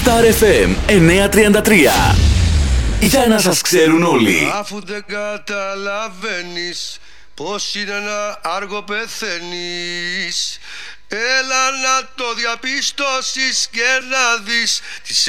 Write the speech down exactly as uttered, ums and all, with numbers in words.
Star εφ εμ εννιακόσια τριάντα τρία. Για να σας ξέρουν όλοι. Αφού δεν καταλαβαίνεις πως είναι να άργο πεθαίνεις, έλα να το διαπιστώσεις και να δεις τις